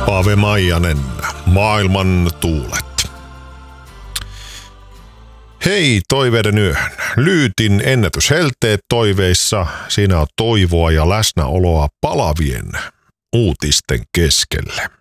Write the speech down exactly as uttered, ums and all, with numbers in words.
Paave Maijanen, maailman tuulet. Hei toiveiden yöhön. Lyytin ennätyshelteet toiveissa. Siinä on toivoa ja läsnäoloa palavien uutisten keskelle.